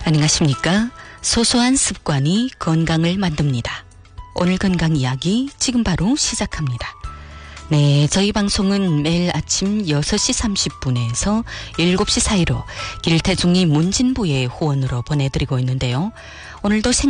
안녕하십니까? 소소한 습관이 건강을 만듭니다. 오늘 건강 이야기 지금 바로 시작합니다. 네, 저희 방송은 매일 아침 6시 30분에서 7시 사이로 길태중이 문진부의 후원으로 보내드리고 있는데요. 오늘도